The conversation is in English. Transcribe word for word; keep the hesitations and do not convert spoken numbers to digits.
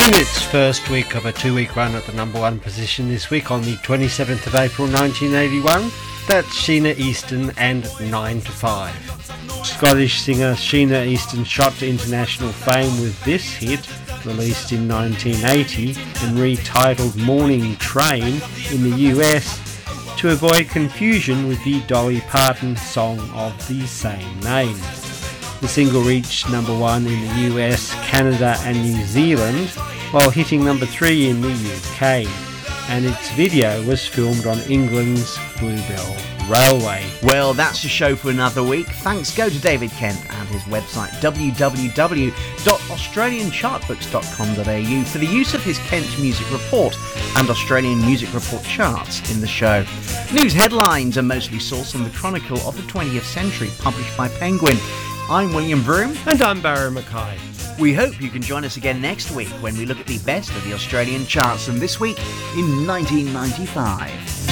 In its first week of a two-week run at the number one position this week on the twenty-seventh of April nineteen eighty-one, that's Sheena Easton and nine to five. Scottish singer Sheena Easton shot to international fame with this hit, released in nineteen eighty and retitled Morning Train in the U S to avoid confusion with the Dolly Parton song of the same name. The single reached number one in the U S, Canada and New Zealand, while hitting number three in the U K, and its video was filmed on England's Bluebell Railway. Well, that's the show for another week. Thanks go to David Kent and his website w w w dot australian chart books dot com dot a u for the use of his Kent Music Report and Australian Music Report charts in the show. News headlines are mostly sourced from the Chronicle of the twentieth Century, published by Penguin. I'm William Broome. And I'm Barry Mackay. We hope you can join us again next week when we look at the best of the Australian charts from this week in nineteen ninety-five.